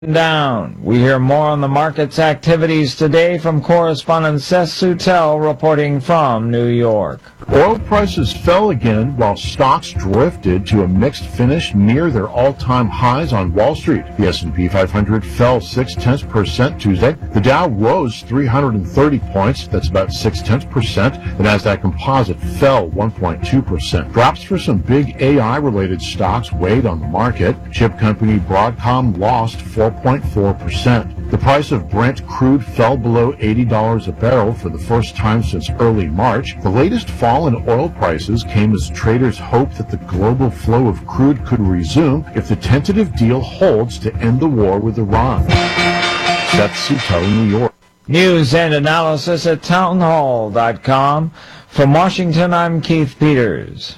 Down. We hear more on the market's activities today from correspondent Seth Sutel reporting from New York. Oil prices fell again while stocks drifted to a mixed finish near their all-time highs on Wall Street. The S&P 500 fell 0.6% Tuesday. The Dow rose 330 points. That's about 0.6%. The Nasdaq Composite fell 1.2%. Drops for some big AI-related stocks weighed on the market. Chip company Broadcom lost 4.4%. The price of Brent crude fell below $80 a barrel for the first time since early March. The latest fall in oil prices came as traders hoped that the global flow of crude could resume if the tentative deal holds to end the war with Iran. Seth Sutel, New York. News and analysis at townhall.com. From Washington, I'm Keith Peters.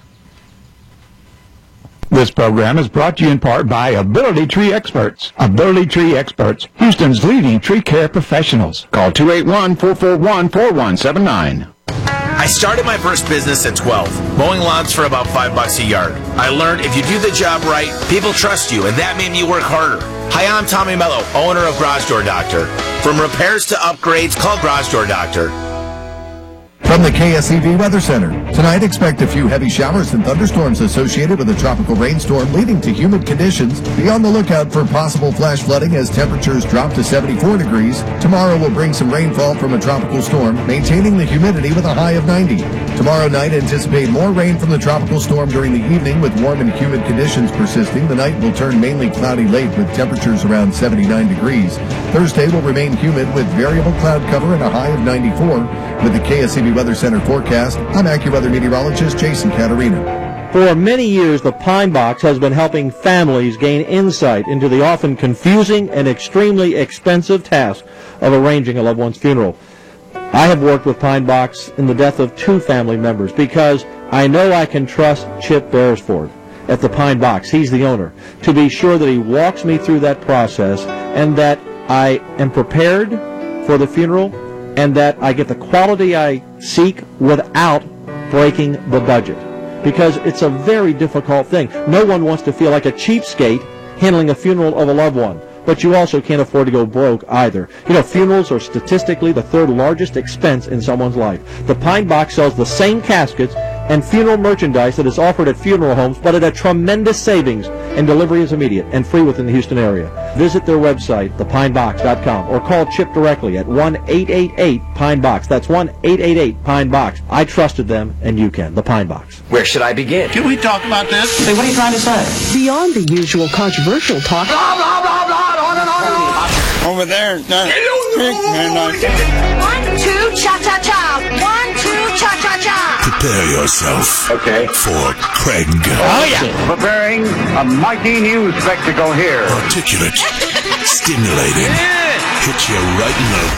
This program is brought to you in part by Ability Tree Experts. Ability Tree Experts, Houston's leading tree care professionals. Call 281-441-4179. I started my first business at 12, mowing lawns for about $5 a yard. I learned if you do the job right, people trust you, and that made me work harder. Hi, I'm Tommy Mello, owner of Garage Door Doctor. From repairs to upgrades, call Garage Door Doctor. From the KSEV Weather Center. Tonight, expect a few heavy showers and thunderstorms associated with a tropical rainstorm leading to humid conditions. Be on the lookout for possible flash flooding as temperatures drop to 74 degrees. Tomorrow will bring some rainfall from a tropical storm, maintaining the humidity with a high of 90. Tomorrow night, anticipate more rain from the tropical storm during the evening with warm and humid conditions persisting. The night will turn mainly cloudy late with temperatures around 79 degrees. Thursday will remain humid with variable cloud cover and a high of 94. With the KSEV Weather Center forecast, I'm AccuWeather meteorologist Jason Caterina. For many years, the Pine Box has been helping families gain insight into the often confusing and extremely expensive task of arranging a loved one's funeral. I have worked with Pine Box in the death of 2 family members because I know I can trust Chip Beresford at the Pine Box. He's the owner. To be sure that he walks me through that process and that I am prepared for the funeral and that I get the quality I seek without breaking the budget. Because it's a very difficult thing. No one wants to feel like a cheapskate handling a funeral of a loved one. But you also can't afford to go broke either. You know, funerals are statistically the 3rd largest expense in someone's life. The Pine Box sells the same caskets and funeral merchandise that is offered at funeral homes, but at a tremendous savings, and delivery is immediate and free within the Houston area. Visit their website, thepinebox.com, or call Chip directly at 1-888-PINE-BOX. That's 1-888-PINE-BOX. I trusted them, and you can. The Pine Box. Where should I begin? Can we talk about this? Say, what are you trying to say? Beyond the usual controversial talk. Blah, blah, blah, blah, on and on and on. Over there. 1, 2, cha-cha-cha. 1, 2, cha-cha-cha. Prepare yourself for Craig. Oh, yeah. Preparing a mighty new spectacle here. Articulate, stimulating, hit you right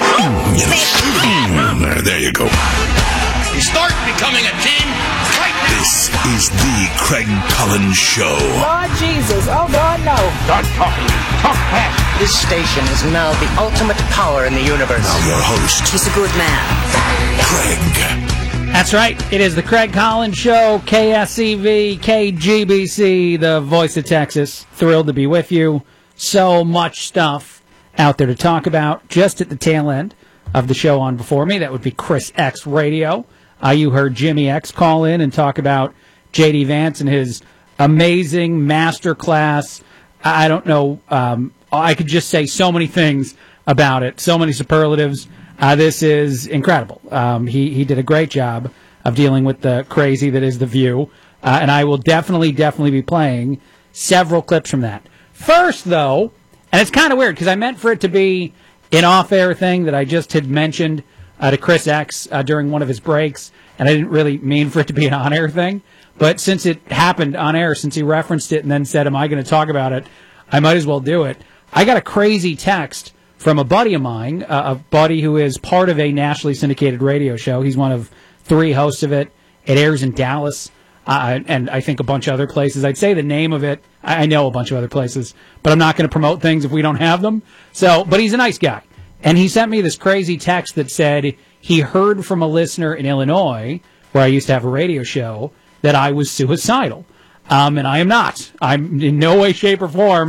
in the... There you go. You start becoming a team. This is the Craig Collins Show. Lord Jesus, oh God, no. Start talking. Talk fast. This station is now the ultimate power in the universe. Now your host. He's a good man. Craig. That's right. It is the Craig Collins Show, KSEV, KGBC, the voice of Texas. Thrilled to be with you. So much stuff out there to talk about. Just at the tail end of the show on before me, that would be Chris X Radio. You heard Jimmy X call in and talk about J.D. Vance and his amazing masterclass. I don't know. I could just say so many things about it, so many superlatives. This is incredible. He did a great job of dealing with the crazy that is The View, and I will definitely be playing several clips from that. First, though, and it's kind of weird because I meant for it to be an off-air thing that I just had mentioned to Chris X during one of his breaks, and I didn't really mean for it to be an on-air thing. But since it happened on air, since he referenced it and then said, am I going to talk about it, I might as well do it. I got a crazy text from a buddy of mine, a buddy who is part of a nationally syndicated radio show. He's one of 3 hosts of it. It airs in Dallas and I think a bunch of other places. I'd say the name of it. I know a bunch of other places, but I'm not going to promote things if we don't have them. But he's a nice guy. And he sent me this crazy text that said he heard from a listener in Illinois, where I used to have a radio show, that I was suicidal. And I am not. I'm in no way, shape, or form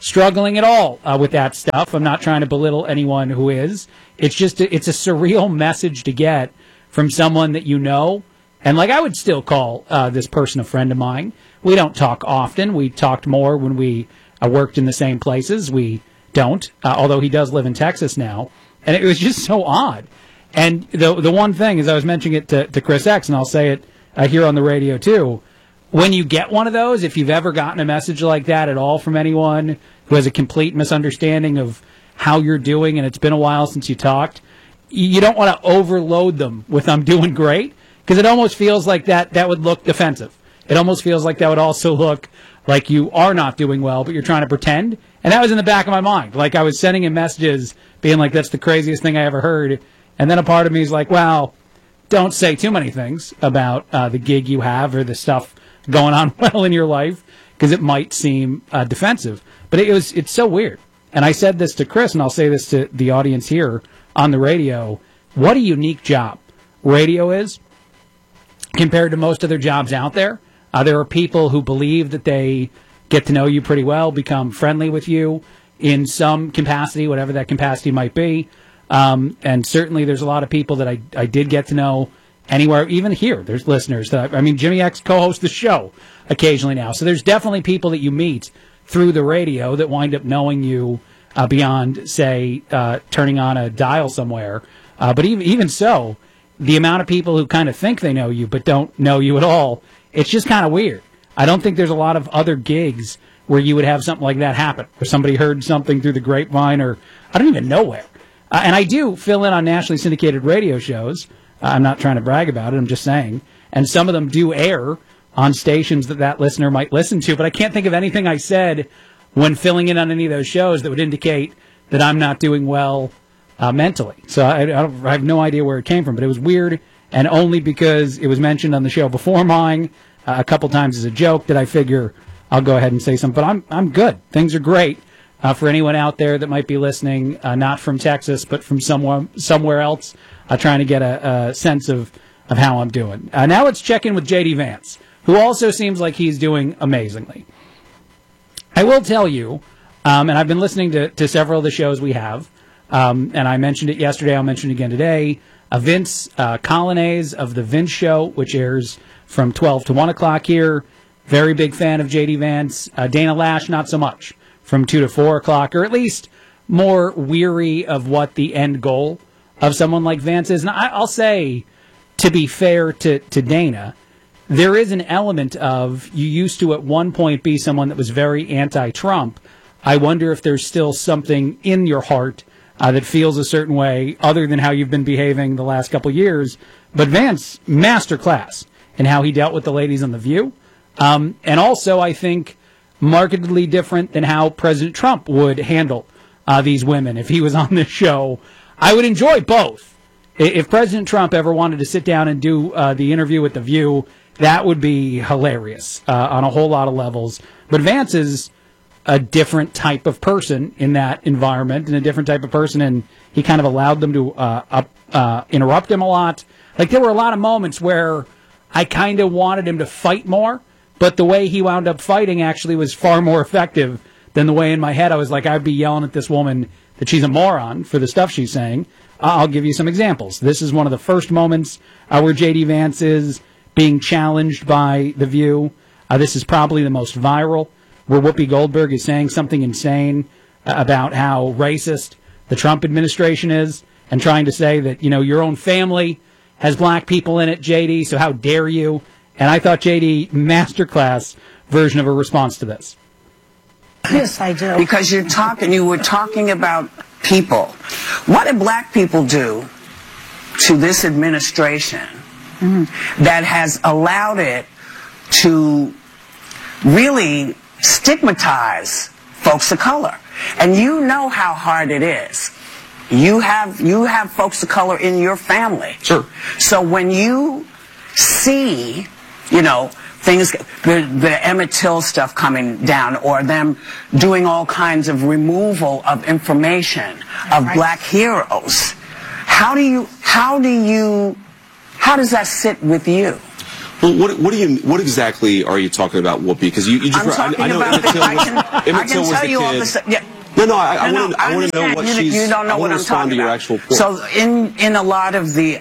struggling at all with that stuff. I'm not trying to belittle anyone who is. It's just it's a surreal message to get from someone that you know. And like, I would still call this person a friend of mine. We don't talk often. We talked more when we worked in the same places. We don't, although he does live in Texas now. And it was just so odd. And the one thing is, I was mentioning it to Chris X, and I'll say it here on the radio too. When you get one of those, if you've ever gotten a message like that at all from anyone who has a complete misunderstanding of how you're doing, and it's been a while since you talked, you don't want to overload them with "I'm doing great," because it almost feels like that would look defensive. It almost feels like that would also look like you are not doing well, but you're trying to pretend. And that was in the back of my mind. Like, I was sending him messages being like, that's the craziest thing I ever heard. And then a part of me is like, well, don't say too many things about the gig you have or the stuff going on well in your life, because it might seem defensive. But it's so weird. And I said this to Chris, and I'll say this to the audience here on the radio. What a unique job radio is compared to most other jobs out there. There are people who believe that they get to know you pretty well, become friendly with you in some capacity, whatever that capacity might be. And certainly there's a lot of people that I did get to know anywhere, even here. There's listeners that, Jimmy X co-hosts the show occasionally now. So there's definitely people that you meet through the radio that wind up knowing you beyond, say, turning on a dial somewhere. But even so, the amount of people who kind of think they know you but don't know you at all, it's just kind of weird. I don't think there's a lot of other gigs where you would have something like that happen, where somebody heard something through the grapevine or I don't even know where. And I do fill in on nationally syndicated radio shows. I'm not trying to brag about it. I'm just saying. And some of them do air on stations that listener might listen to. But I can't think of anything I said when filling in on any of those shows that would indicate that I'm not doing well mentally. So I have no idea where it came from. But it was weird, and only because it was mentioned on the show before mine a couple times as a joke that I figure I'll go ahead and say something. But I'm good. Things are great. For anyone out there that might be listening, not from Texas, but from somewhere else, trying to get a sense of how I'm doing. Now let's check in with J.D. Vance, who also seems like he's doing amazingly. I will tell you, and I've been listening to several of the shows we have, and I mentioned it yesterday, I'll mention it again today, Vince Colonnese of The Vince Show, which airs from 12 to 1 o'clock here. Very big fan of J.D. Vance. Dana Lash, not so much. From 2 to 4 o'clock, or at least more weary of what the end goal of someone like Vance is. And I'll say, to be fair to Dana, there is an element of, you used to at one point be someone that was very anti-Trump. I wonder if there's still something in your heart that feels a certain way, other than how you've been behaving the last couple years. But Vance, masterclass in how he dealt with the ladies on The View. And also, I think, markedly different than how President Trump would handle these women if he was on this show. I would enjoy both. If President Trump ever wanted to sit down and do the interview with The View, that would be hilarious on a whole lot of levels. But Vance is a different type of person in that environment, and a different type of person, and he kind of allowed them to interrupt him a lot. Like, there were a lot of moments where I kind of wanted him to fight more, but the way he wound up fighting actually was far more effective than the way in my head I was like, I'd be yelling at this woman that she's a moron for the stuff she's saying. I'll give you some examples. This is one of the first moments where J.D. Vance is being challenged by The View. This is probably the most viral, where Whoopi Goldberg is saying something insane about how racist the Trump administration is, and trying to say that, your own family has black people in it, J.D., so how dare you? And I thought J.D. masterclass version of a response to this. Yes, I do. Because you were talking about people. What did black people do to this administration that has allowed it to really stigmatize folks of color? And you know how hard it is. You have folks of color in your family. Sure. So when you see, things, the Emmett Till stuff coming down, or them doing all kinds of removal of information of black heroes, how does that sit with you? Well, what exactly are you talking about, Whoopi? Because you just I know Emmett Till was the kid. No, I want to know what she's. You don't know what I'm talking about. Actual point. So in a lot of the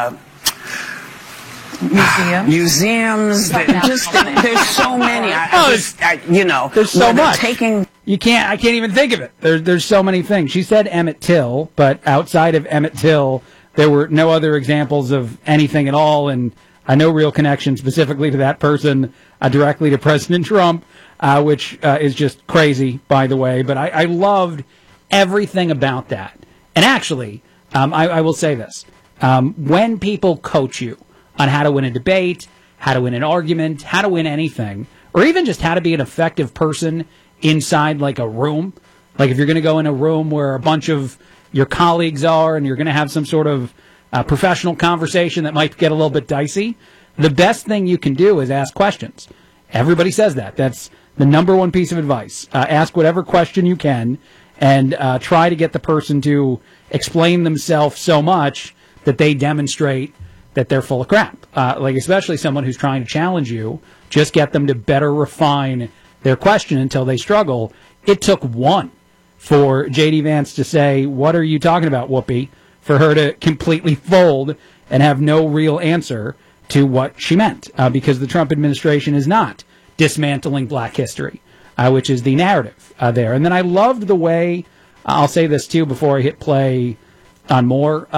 museums, there's so many. There's so much. I can't even think of it. There's so many things. She said Emmett Till, but outside of Emmett Till, there were no other examples of anything at all, and no real connection specifically to that person, directly to President Trump, which is just crazy, by the way. But I loved everything about that. And actually, I will say this. When people coach you on how to win a debate, how to win an argument, how to win anything, or even just how to be an effective person inside like a room, like if you're going to go in a room where a bunch of your colleagues are and you're going to have some sort of professional conversation that might get a little bit dicey, the best thing you can do is ask questions. Everybody says that. That's the number one piece of advice. Ask whatever question you can and try to get the person to explain themselves so much that they demonstrate that they're full of crap. Like especially someone who's trying to challenge you, just get them to better refine their question until they struggle. It took one for J.D. Vance to say, "What are you talking about, Whoopi?" for her to completely fold and have no real answer to what she meant, because the Trump administration is not dismantling black history, which is the narrative there. And then I loved the way, I'll say this too before I hit play on more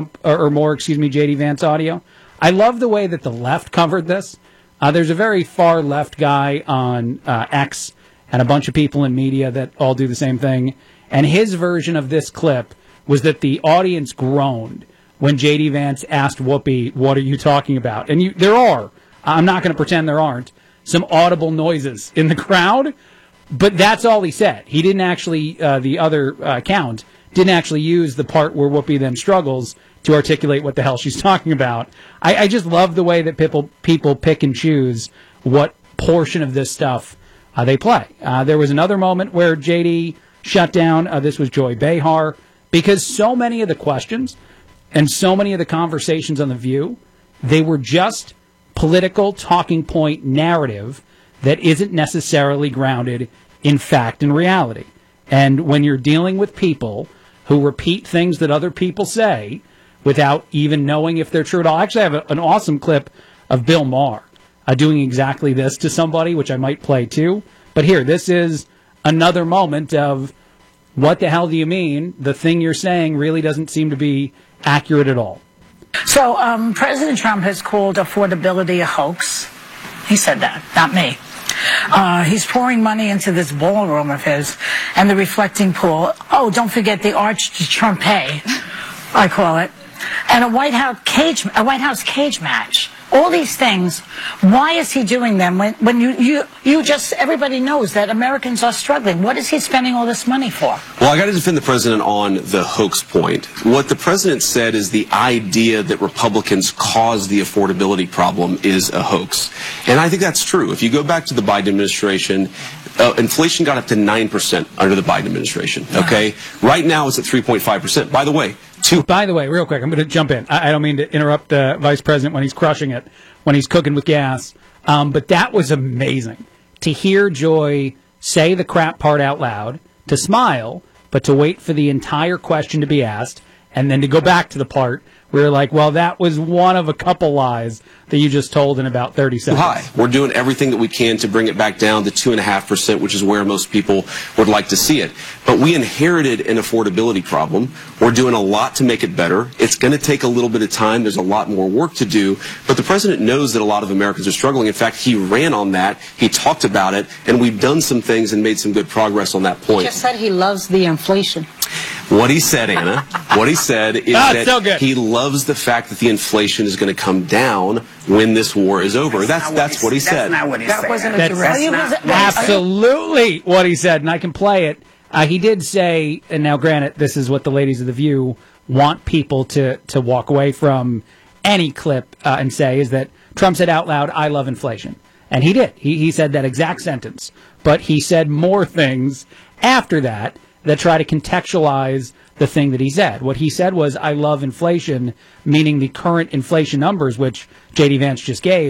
J.D. Vance audio. I love the way that the left covered this. There's a very far left guy on X and a bunch of people in media that all do the same thing. And his version of this clip was that the audience groaned when J.D. Vance asked Whoopi, "What are you talking about?" And there are, I'm not going to pretend there aren't, some audible noises in the crowd, but that's all he said. He didn't actually, the other account, didn't actually use the part where Whoopi then struggles to articulate what the hell she's talking about. I just love the way that people pick and choose what portion of this stuff they play. There was another moment where J.D. shut down. This was Joy Behar, because so many of the questions and so many of the conversations on The View, they were just political talking point narrative that isn't necessarily grounded in fact and reality. And when you're dealing with people who repeat things that other people say without even knowing if they're true at all. I actually have an awesome clip of Bill Maher doing exactly this to somebody, which I might play too. But here, this is another moment of, what the hell do you mean? The thing you're saying really doesn't seem to be accurate at all. So President Trump has called affordability a hoax. He said that, not me. He's pouring money into this ballroom of his and the reflecting pool. Oh, don't forget the Arch de Trumpe, I call it, and a White House cage match. All these things. Why is he doing them when you just, everybody knows that Americans are struggling? What is he spending all this money for? Well, I got to defend the president on the hoax point. What the president said is the idea that Republicans caused the affordability problem is a hoax. And I think that's true. If you go back to the Biden administration, inflation got up to 9% under the Biden administration. Okay? Right now it's at 3.5%. By the way, real quick, I'm going to jump in. I don't mean to interrupt the vice president when he's crushing it, when he's cooking with gas. But that was amazing to hear Joy say the crap part out loud, to smile, but to wait for the entire question to be asked, and then to go back to the part where you're like, well, that was one of a couple lies that you just told in about 30 seconds. Hi. We're doing everything that we can to bring it back down to 2.5%, which is where most people would like to see it. But we inherited an affordability problem. We're doing a lot to make it better. It's going to take a little bit of time. There's a lot more work to do. But the president knows that a lot of Americans are struggling. In fact, he ran on that. He talked about it. And we've done some things and made some good progress on that point. He just said he loves the inflation. What he said, Anna, what he said is that he loves the fact that the inflation is going to come down when this war is over. That's what he said. That's not what he said. That wasn't a direct. Absolutely what he said, and I can play it. He did say, and now granted, this is what the ladies of The View want people to walk away from any clip and say, is that Trump said out loud, "I love inflation." And he did. He said that exact sentence. But he said more things after that try to contextualize the thing that he said. What he said was, "I love inflation," meaning the current inflation numbers, which J.D. Vance just gave,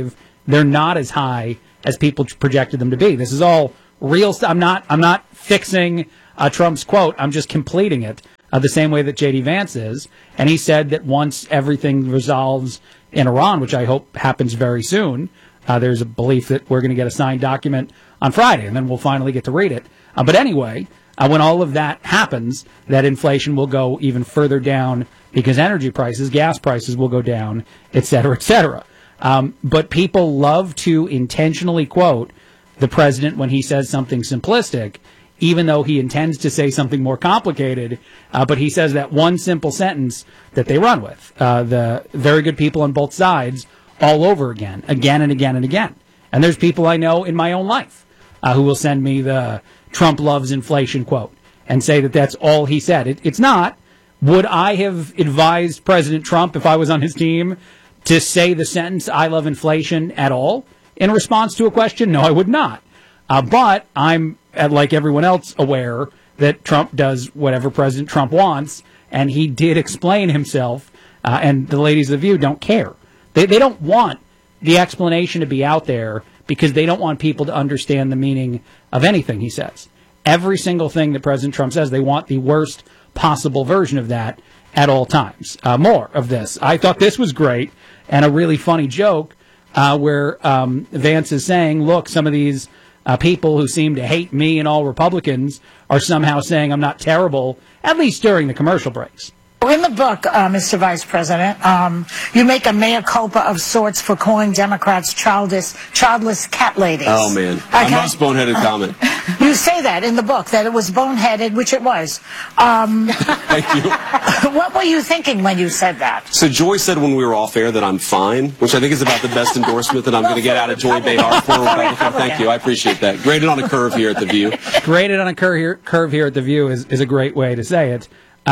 they're not as high as people projected them to be. This is all real stuff. I'm not fixing Trump's quote. I'm just completing it the same way that J.D. Vance is. And he said that once everything resolves in Iran, which I hope happens very soon, there's a belief that we're going to get a signed document on Friday, and then we'll finally get to read it. But anyway, when all of that happens, that inflation will go even further down because energy prices, gas prices will go down, et cetera, et cetera. But people love to intentionally quote the president when he says something simplistic, even though he intends to say something more complicated. But he says that one simple sentence that they run with. The very good people on both sides all over again and again and again. And there's people I know in my own life who will send me the Trump loves inflation quote and say that that's all he said. It's not. Would I have advised President Trump, if I was on his team, to say the sentence, I love inflation, at all in response to a question? No, I would not. But I'm, like everyone else, aware that Trump does whatever President Trump wants, and he did explain himself, and the ladies of The View don't care. They don't want the explanation to be out there because they don't want people to understand the meaning of anything he says. Every single thing that President Trump says, they want the worst possible version of that at all times. More of this. I thought this was great and a really funny joke where Vance is saying, look, some of these people who seem to hate me and all Republicans are somehow saying I'm not terrible, at least during the commercial breaks. In the book, Mr. Vice President, you make a mea culpa of sorts for calling Democrats childless cat ladies. Oh, man. Okay. A most boneheaded comment. You say that in the book, that it was boneheaded, which it was. Thank you. What were you thinking when you said that? So Joy said when we were off air that I'm fine, which I think is about the best endorsement that I'm going to get out of Joy Behar for Republican. Thank you. I appreciate that. Graded on a curve here at The View. Graded on a curve here at The View is a great way to say it.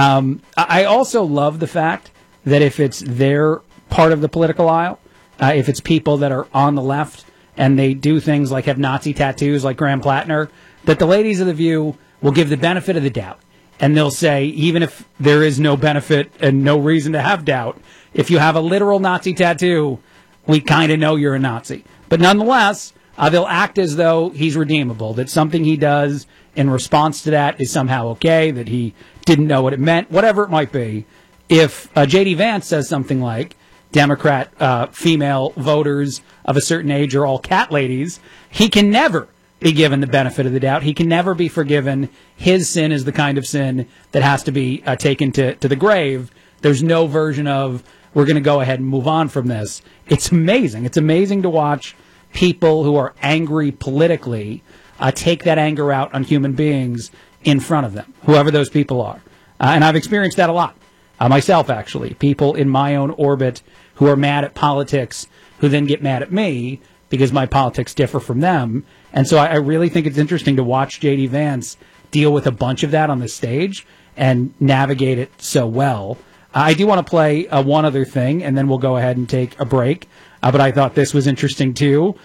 I also love the fact that if it's their part of the political aisle, if it's people that are on the left and they do things like have Nazi tattoos like Graham Plattner, that the ladies of The View will give the benefit of the doubt. And they'll say, even if there is no benefit and no reason to have doubt, if you have a literal Nazi tattoo, we kind of know you're a Nazi. But nonetheless, they'll act as though he's redeemable, that something he does in response to that is somehow okay, that he didn't know what it meant, whatever it might be. If J.D. Vance says something like, Democrat female voters of a certain age are all cat ladies, he can never be given the benefit of the doubt. He can never be forgiven. His sin is the kind of sin that has to be taken to the grave. There's no version of, we're going to go ahead and move on from this. It's amazing. It's amazing to watch people who are angry politically take that anger out on human beings in front of them, whoever those people are. And I've experienced that a lot. Myself, actually. People in my own orbit who are mad at politics, who then get mad at me because my politics differ from them. And so I really think it's interesting to watch J.D. Vance deal with a bunch of that on the stage and navigate it so well. I do want to play one other thing, and then we'll go ahead and take a break. But I thought this was interesting, too.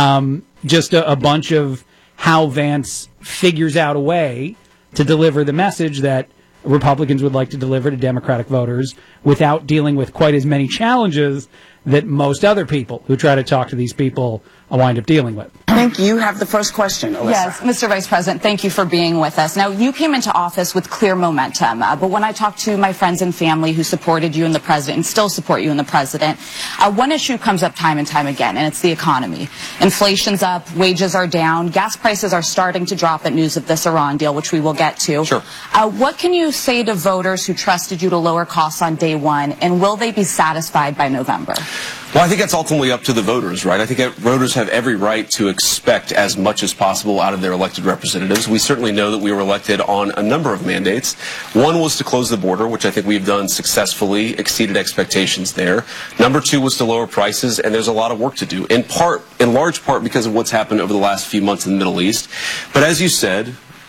Just a bunch of how Vance figures out a way to deliver the message that Republicans would like to deliver to Democratic voters without dealing with quite as many challenges that most other people who try to talk to these people wind up dealing with. I think you have the first question, Alyssa. Yes, Mr. Vice President, thank you for being with us. Now, you came into office with clear momentum, but when I talk to my friends and family who supported you and the president and still support you and the president, one issue comes up time and time again, and it's the economy. Inflation's up, wages are down, gas prices are starting to drop at news of this Iran deal, which we will get to. Sure. What can you say to voters who trusted you to lower costs on day one, and will they be satisfied by November? Well, I think that's ultimately up to the voters, right? I think voters have every right to expect as much as possible out of their elected representatives. We certainly know that we were elected on a number of mandates. One was to close the border, which I think we've done successfully, exceeded expectations there. Number two was to lower prices, and there's a lot of work to do, in large part because of what's happened over the last few months in the Middle East. But as you said,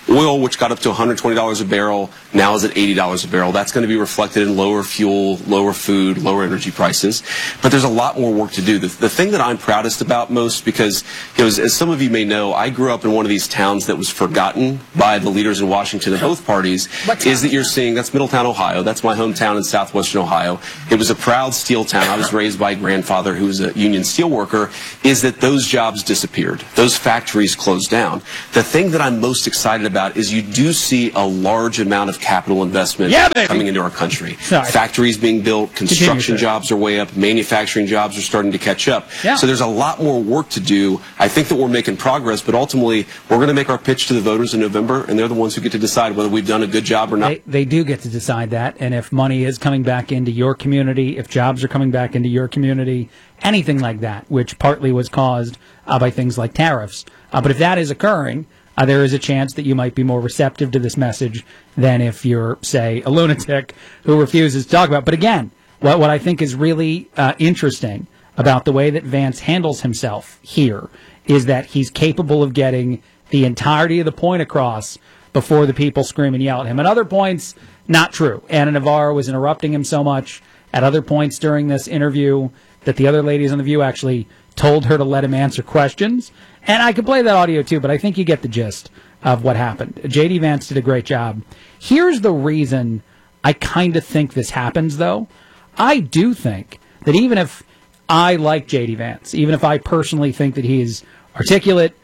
Oil, which got up to $120 a barrel, now is at $80 a barrel. That's going to be reflected in lower fuel, lower food, lower energy prices. But there's a lot more work to do. The thing that I'm proudest about most, because as some of you may know, I grew up in one of these towns that was forgotten by the leaders in Washington of both parties, is that you're seeing, that's Middletown, Ohio. That's my hometown in southwestern Ohio. It was a proud steel town. I was raised by a grandfather who was a union steel worker, is that those jobs disappeared. Those factories closed down. The thing that I'm most excited about is you do see a large amount of capital investment coming into our country. Factories being built, construction jobs are way up, manufacturing jobs are starting to catch up. So there's a lot more work to do. I think that we're making progress, but ultimately we're going to make our pitch to the voters in November, and they're the ones who get to decide whether we've done a good job or not. They do get to decide that, and if money is coming back into your community, if jobs are coming back into your community, anything like that, which partly was caused by things like tariffs. But if that is occurring, there is a chance that you might be more receptive to this message than if you're, say, a lunatic who refuses to talk about it. But again, what I think is really interesting about the way that Vance handles himself here is that he's capable of getting the entirety of the point across before the people scream and yell at him. At other points, not true. Anna Navarro was interrupting him so much at other points during this interview that the other ladies on The View actually told her to let him answer questions. And I could play that audio too, but I think you get the gist of what happened. J.D. Vance did a great job. Here's the reason I kind of think this happens, though. I do think that even if I like J.D. Vance, even if I personally think that he's articulate,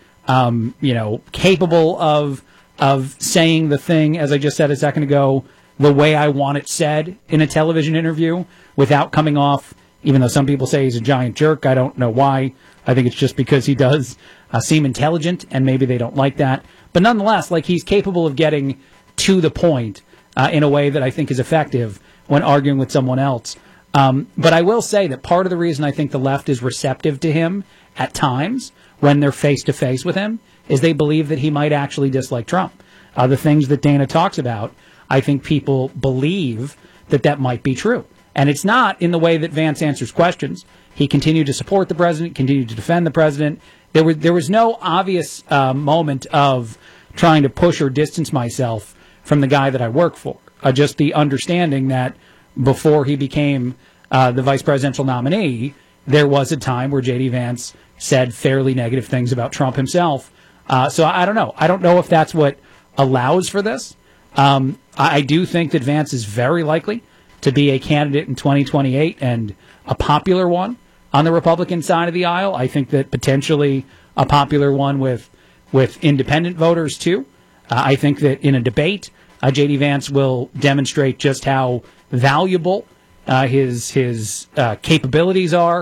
capable of saying the thing, as I just said a second ago, the way I want it said in a television interview without coming off, even though some people say he's a giant jerk. I don't know why. I think it's just because he does seem intelligent, and maybe they don't like that. But nonetheless, he's capable of getting to the point in a way that I think is effective when arguing with someone else. But I will say that part of the reason I think the left is receptive to him at times when they're face-to-face with him is they believe that he might actually dislike Trump. The things that Dana talks about, I think people believe that might be true. And it's not in the way that Vance answers questions. He continued to support the president, continued to defend the president. There was no obvious moment of trying to push or distance myself from the guy that I work for. Just the understanding that before he became the vice presidential nominee, there was a time where J.D. Vance said fairly negative things about Trump himself. So I don't know. I don't know if that's what allows for this. I do think that Vance is very likely to be a candidate in 2028 and a popular one on the Republican side of the aisle. I think that potentially a popular one with independent voters, too. I think that in a debate, J.D. Vance will demonstrate just how valuable his capabilities are,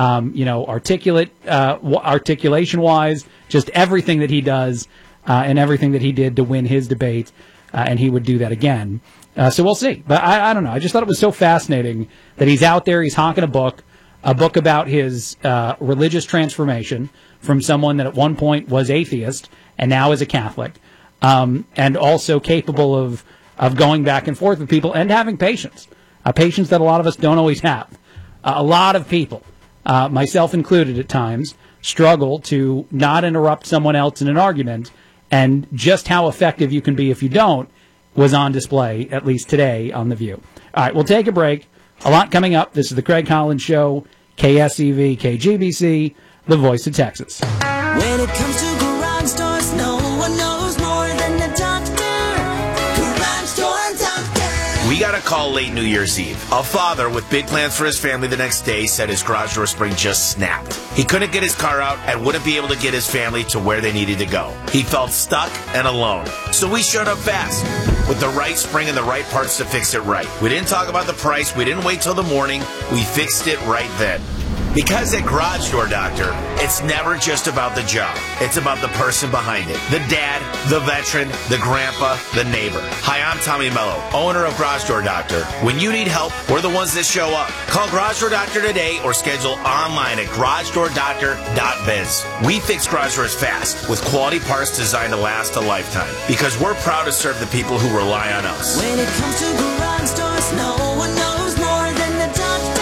articulation-wise, just everything that he does and everything that he did to win his debate, and he would do that again. So we'll see. But I don't know. I just thought it was so fascinating that he's out there, he's honking a book about his religious transformation from someone that at one point was atheist and now is a Catholic, and also capable of going back and forth with people and having patience, patience that a lot of us don't always have. A lot of people, myself included at times, struggle to not interrupt someone else in an argument, and just how effective you can be if you don't was on display, at least today, on The View. All right, we'll take a break. A lot coming up. This is the Craig Collins Show, KSEV, KGBC, the voice of Texas. When it comes to garage doors, no one knows more than the doctor. Garage Door Doctor. We got a call late New Year's Eve. A father with big plans for his family the next day said his garage door spring just snapped. He couldn't get his car out and wouldn't be able to get his family to where they needed to go. He felt stuck and alone. So we showed up fast with the right spring and the right parts to fix it right. We didn't talk about the price. We didn't wait till the morning. We fixed it right then. Because at Garage Door Doctor, it's never just about the job. It's about the person behind it. The dad, the veteran, the grandpa, the neighbor. Hi, I'm Tommy Mello, owner of Garage Door Doctor. When you need help, we're the ones that show up. Call Garage Door Doctor today or schedule online at garagedoordoctor.biz. We fix garage doors fast with quality parts designed to last a lifetime because we're proud to serve the people who rely on us. When it comes to garage doors, no one knows more than the doctor.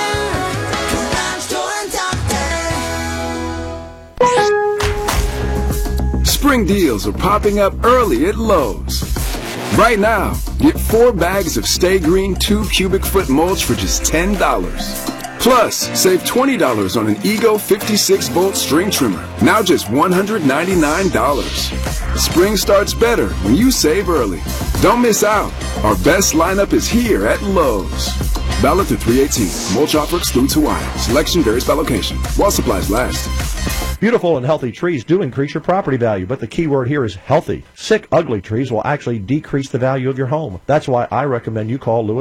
Garage Door Doctor. Spring deals are popping up early at Lowe's. Right now, get 4 bags of Stay Green 2 cubic foot mulch for just $10. Plus, save $20 on an Ego 56-volt string trimmer, now just $199. Spring starts better when you save early. Don't miss out. Our best lineup is here at Lowe's. Valid through 3/18. Mulch offer excludes Hawaii. Selection varies by location. While supplies last. Beautiful and healthy trees do increase your property value, but the key word here is healthy. Sick, ugly trees will actually decrease the value of your home. That's why I recommend you call Lewis